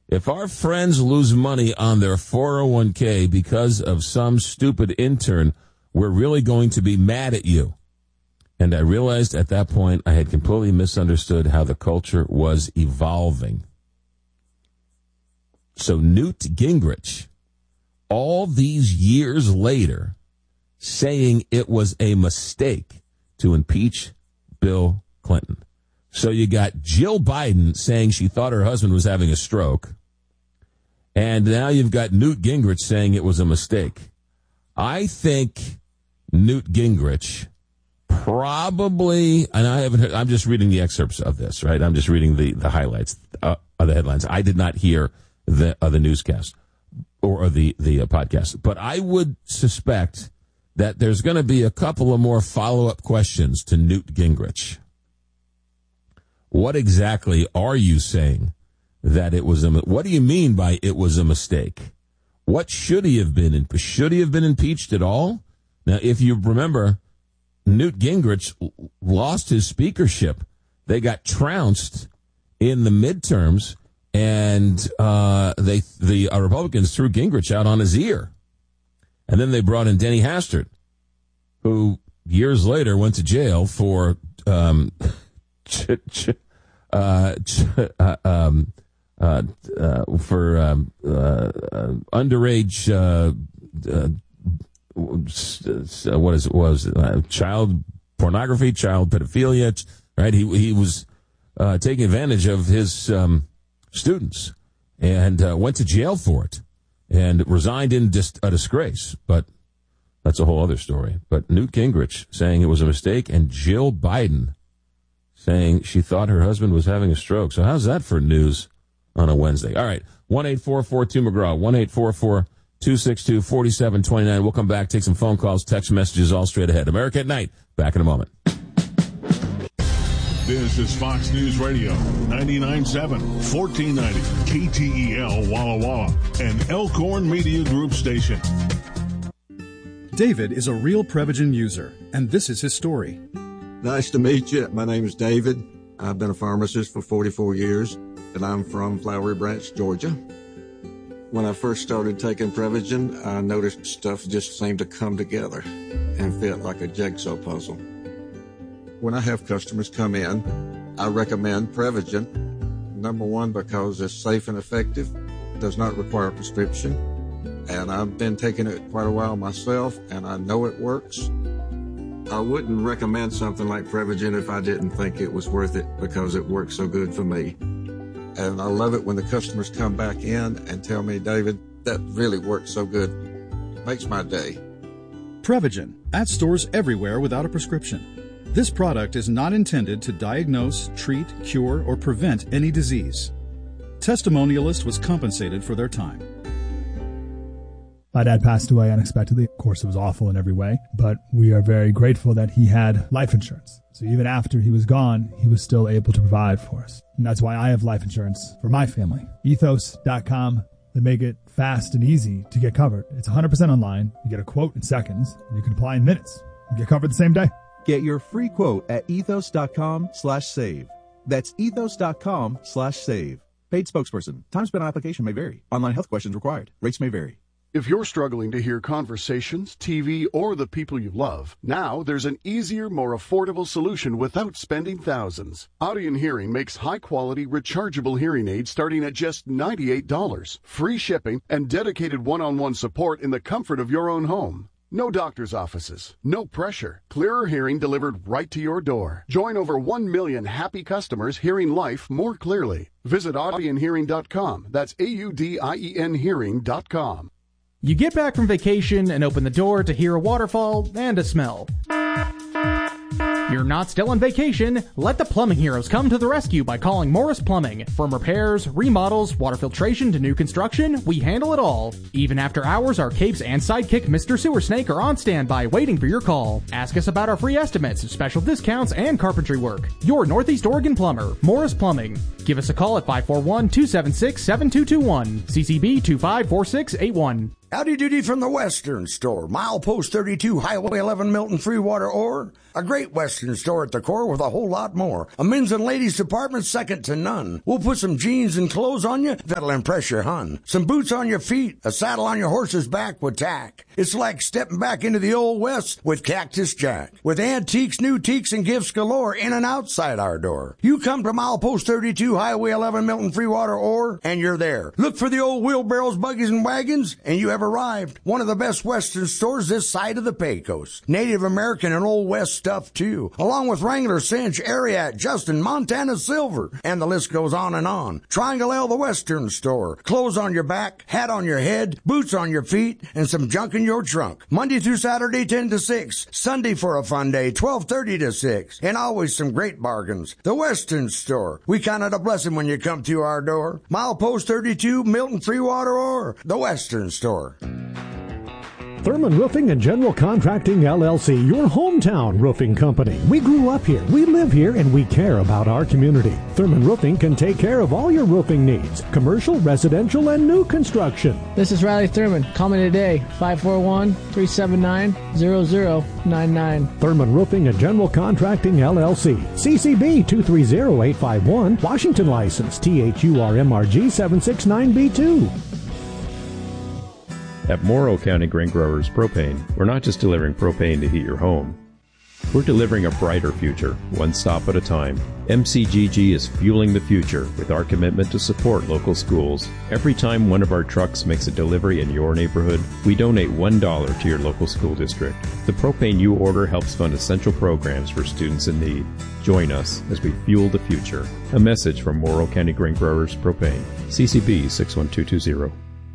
If our friends lose money on their 401k because of some stupid intern, we're really going to be mad at you. And I realized at that point I had completely misunderstood how the culture was evolving. So Newt Gingrich, all these years later, saying it was a mistake to impeach Bill Clinton. So you got Jill Biden saying she thought her husband was having a stroke. And now you've got Newt Gingrich saying it was a mistake. I think Newt Gingrich probably, and I haven't heard, I'm just reading the excerpts of this, right? I'm just reading the highlights of the headlines. I did not hear the newscast or the podcast. But I would suspect that there's going to be a couple of more follow-up questions to Newt Gingrich. What exactly are you saying that it was what do you mean by it was a mistake? What should he have been? Should he have been impeached at all? Now, if you remember, Newt Gingrich lost his speakership. They got trounced in the midterms, and the Republicans threw Gingrich out on his ear. And then they brought in Denny Hastert, who years later went to jail for underage child pornography, child pedophilia, right? He was taking advantage of his students and went to jail for it and resigned in a disgrace. But that's a whole other story. But Newt Gingrich saying it was a mistake, and Jill Biden saying she thought her husband was having a stroke. So how's that for news on a Wednesday? All right, 1-844-2McGraw, 1-844-262-4729. We'll come back, take some phone calls, text messages, all straight ahead. America at Night, back in a moment. This is Fox News Radio, 99.7, 1490, KTEL Walla Walla, an Elkhorn Media Group station. David is a real Prevagen user, and this is his story. Nice to meet you. My name is David. I've been a pharmacist for 44 years, and I'm from Flowery Branch, Georgia. When I first started taking Prevagen, I noticed stuff just seemed to come together and fit like a jigsaw puzzle. When I have customers come in, I recommend Prevagen. Number one, because it's safe and effective, does not require a prescription, and I've been taking it quite a while myself, and I know it works. I wouldn't recommend something like Prevagen if I didn't think it was worth it, because it works so good for me. And I love it when the customers come back in and tell me, David, that really works so good. It makes my day. Prevagen, at stores everywhere without a prescription. This product is not intended to diagnose, treat, cure, or prevent any disease. Testimonialist was compensated for their time. My dad passed away unexpectedly. Of course, it was awful in every way, but we are very grateful that he had life insurance. So even after he was gone, he was still able to provide for us. And that's why I have life insurance for my family. Ethos.com. They make it fast and easy to get covered. It's 100% online. You get a quote in seconds, and you can apply in minutes. You get covered the same day. Get your free quote at ethos.com/save. That's ethos.com/save. Paid spokesperson. Time spent on application may vary. Online health questions required. Rates may vary. If you're struggling to hear conversations, TV, or the people you love, now there's an easier, more affordable solution without spending thousands. Audien Hearing makes high-quality, rechargeable hearing aids starting at just $98, free shipping, and dedicated one-on-one support in the comfort of your own home. No doctor's offices, no pressure, clearer hearing delivered right to your door. Join over 1 million happy customers hearing life more clearly. Visit audienhearing.com. That's AUDIEN hearing.com. You get back from vacation and open the door to hear a waterfall and a smell. You're not still on vacation. Let the plumbing heroes come to the rescue by calling Morris Plumbing. From repairs, remodels, water filtration to new construction, we handle it all. Even after hours, our capes and sidekick Mr. Sewer Snake are on standby waiting for your call. Ask us about our free estimates, special discounts, and carpentry work. Your Northeast Oregon plumber, Morris Plumbing. Give us a call at 541-276-7221. CCB 254681. Howdy doody from the Western Store. Milepost 32, Highway 11, Milton, Freewater, Ore. A great Western store at the core with a whole lot more. A men's and ladies department second to none. We'll put some jeans and clothes on you that'll impress your hun. Some boots on your feet, a saddle on your horse's back with tack. It's like stepping back into the old West with Cactus Jack. With antiques, new teaks, and gifts galore in and outside our door. You come to Milepost 32, Highway 11, Milton, Freewater, Ore, and you're there. Look for the old wheelbarrows, buggies, and wagons, and you have arrived. One of the best Western stores this side of the Pecos. Native American and Old West stuff, too. Along with Wrangler, Cinch, Ariat, Justin, Montana Silver, and the list goes on and on. Triangle L, the Western Store. Clothes on your back, hat on your head, boots on your feet, and some junk in your trunk. Monday through Saturday, 10 to 6. Sunday for a fun day, 12:30 to 6. And always some great bargains. The Western Store. We count it a blessing when you come through our door. Milepost 32, Milton, Freewater, or the Western Store. Thurman Roofing and General Contracting, LLC, your hometown roofing company. We grew up here, we live here, and we care about our community. Thurman Roofing can take care of all your roofing needs, commercial, residential, and new construction. This is Riley Thurman. Call me today, 541-379-0099. Thurman Roofing and General Contracting, LLC, CCB 230851, Washington license, THURMRG 769B2. At Morrow County Grain Growers Propane, we're not just delivering propane to heat your home. We're delivering a brighter future, one stop at a time. MCGG is fueling the future with our commitment to support local schools. Every time one of our trucks makes a delivery in your neighborhood, we donate $1 to your local school district. The propane you order helps fund essential programs for students in need. Join us as we fuel the future. A message from Morrow County Grain Growers Propane. CCB 61220.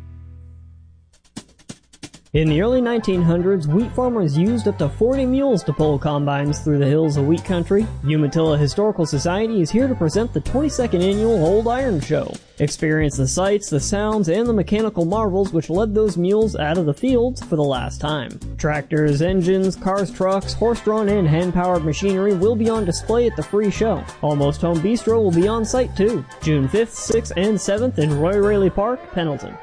In the early 1900s, wheat farmers used up to 40 mules to pull combines through the hills of wheat country. Umatilla Historical Society is here to present the 22nd annual Old Iron Show. Experience the sights, the sounds, and the mechanical marvels which led those mules out of the fields for the last time. Tractors, engines, cars, trucks, horse-drawn and hand-powered machinery will be on display at the free show. Almost Home Bistro will be on site too. June 5th, 6th, and 7th in Roy Raley Park, Pendleton.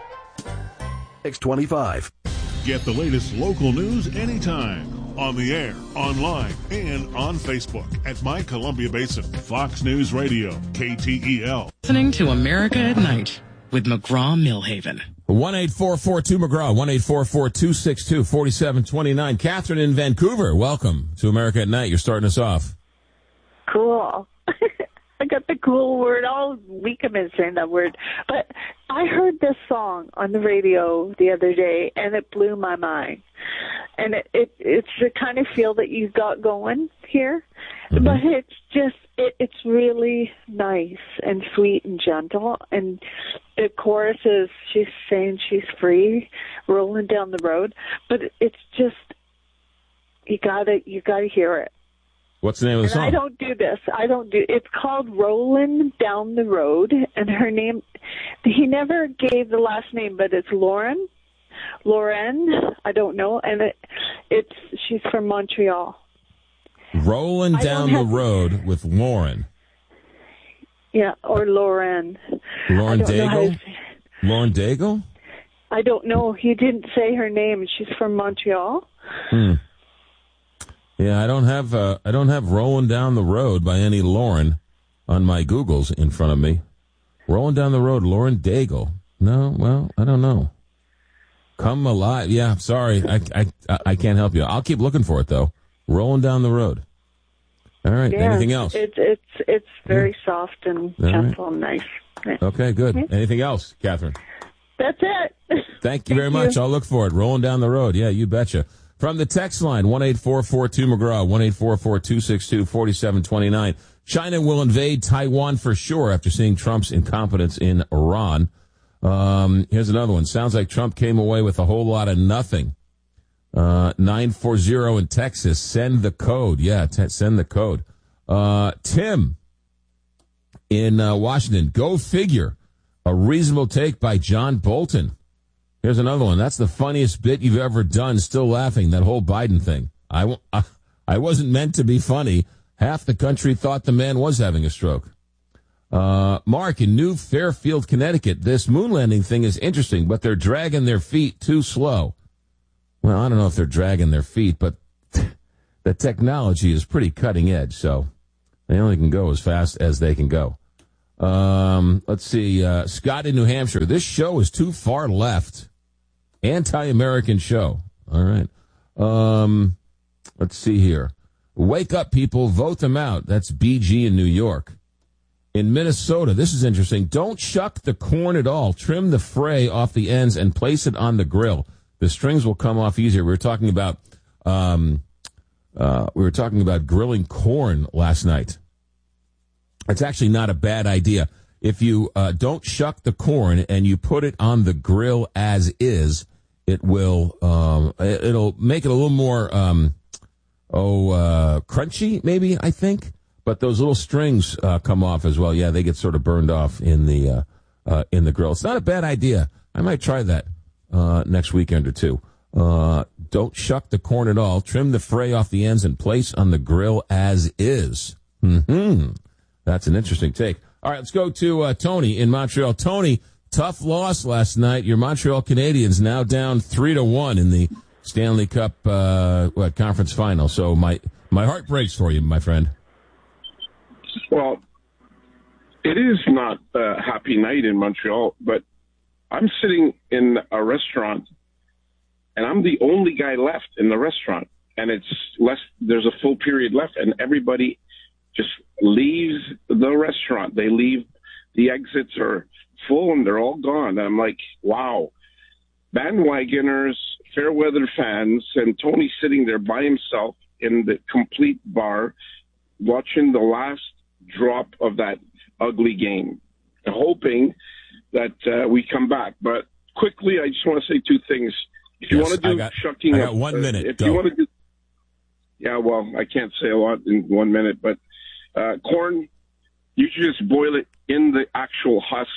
625. Get the latest local news anytime. On the air, online, and on Facebook at My Columbia Basin. Fox News Radio, KTEL. Listening to America at Night with McGraw-Millhaven. 1-844-2-McGraw, 1-844-262-4729. Catherine in Vancouver, welcome to America at Night. You're starting us off. Cool. I got the cool word. All week I've been saying that word. But I heard this song on the radio the other day, and it blew my mind. And it's the kind of feel that you got going here. Mm-hmm. But it's just, it's really nice and sweet and gentle. And the chorus is, she's saying she's free, rolling down the road. But it's just, you gotta hear it. What's the name of the song? I don't do this. It's called Rollin' Down the Road, and her name, he never gave the last name, but it's Lauren, I don't know, and she's from Montreal. Rollin' Down the Road with Lauren. Yeah, or Lauren. Lauren Daigle? Lauren Daigle? I don't know. He didn't say her name. She's from Montreal. Yeah, I don't have Rolling Down the Road by any Lauren on my Googles in front of me. Rolling Down the Road, Lauren Daigle. No, well, I don't know. Come Alive. Yeah, sorry. I can't help you. I'll keep looking for it, though. Rolling Down the Road. All right. Yeah, anything else? It's very soft and gentle and nice. Okay, good. Yeah. Anything else, Catherine? That's it. Thank you very much. I'll look for it. Rolling Down the Road. Yeah, you betcha. From the text line, 1-844-2-McGraw, 1-844-262-4729. China will invade Taiwan for sure after seeing Trump's incompetence in Iran. Here's another one. Sounds like Trump came away with a whole lot of nothing. 940 in Texas. Send the code. Yeah, send the code. Tim in Washington. Go figure. A reasonable take by John Bolton. Here's another one. That's the funniest bit you've ever done. Still laughing. That whole Biden thing. I wasn't meant to be funny. Half the country thought the man was having a stroke. Mark, in New Fairfield, Connecticut, this moon landing thing is interesting, but they're dragging their feet too slow. Well, I don't know if they're dragging their feet, but the technology is pretty cutting edge, so they only can go as fast as they can go. Let's see, Scott in New Hampshire. This show is too far left. Anti-American show. All right. Let's see here. Wake up, people. Vote them out. That's BG in New York. In Minnesota, this is interesting. Don't chuck the corn at all. Trim the fray off the ends and place it on the grill. The strings will come off easier. We were talking about grilling corn last night. It's actually not a bad idea. If you don't shuck the corn and you put it on the grill as is, it will it'll make it a little more crunchy, maybe, I think. But those little strings come off as well. Yeah, they get sort of burned off in the grill. It's not a bad idea. I might try that next weekend or two. Don't shuck the corn at all. Trim the fray off the ends and place on the grill as is. That's an interesting take. All right, let's go to Tony in Montreal. Tony, tough loss last night. Your Montreal Canadiens now down 3-1 in the Stanley Cup conference final. So my heart breaks for you, my friend. Well, it is not a happy night in Montreal, but I'm sitting in a restaurant, and I'm the only guy left in the restaurant, and there's a full period left, and everybody just leaves the restaurant. They leave, the exits are full, and they're all gone. And I'm like, wow. Bandwagoners, fair weather fans, and Tony sitting there by himself in the complete bar, watching the last drop of that ugly game, hoping that we come back. But quickly, I just want to say two things. If you want to do shucking up, 1 minute. If you want to do, yeah, well, I can't say a lot in 1 minute, but corn, you should just boil it in the actual husk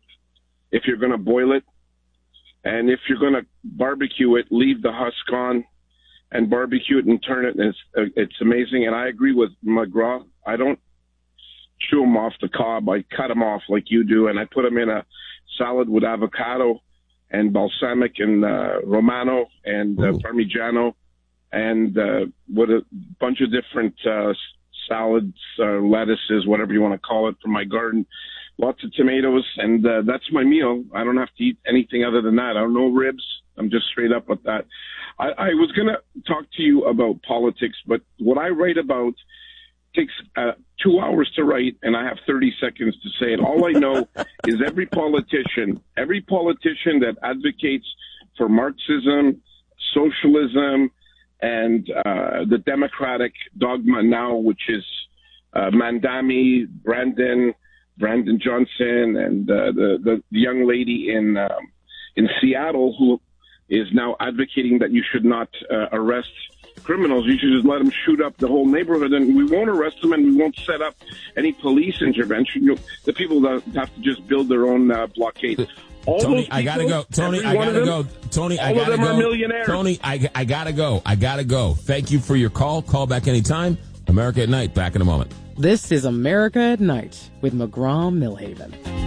if you're going to boil it. And if you're going to barbecue it, leave the husk on and barbecue it and turn it. And it's amazing. And I agree with McGraw. I don't chew them off the cob. I cut them off like you do, and I put them in a salad with avocado and balsamic and Romano and Parmigiano and with a bunch of different salads, lettuces, whatever you want to call it, from my garden. Lots of tomatoes, and that's my meal. I don't have to eat anything other than that. I don't know ribs. I'm just straight up with that. I was going to talk to you about politics, but what I write about takes 2 hours to write, and I have 30 seconds to say it. All I know is every politician that advocates for Marxism, socialism, and the democratic dogma now, which is Mandami, Brandon Johnson, and the young lady in Seattle who is now advocating that you should not arrest criminals. You should just let them shoot up the whole neighborhood, and we won't arrest them, and we won't set up any police intervention. The people that have to just build their own blockade. Tony, I gotta go. Tony, I gotta go. Tony, I gotta go. Are millionaires. Tony, I gotta go. I gotta go. Thank you for your call. Call back anytime. America at Night. Back in a moment. This is America at Night with McGraw Millhaven.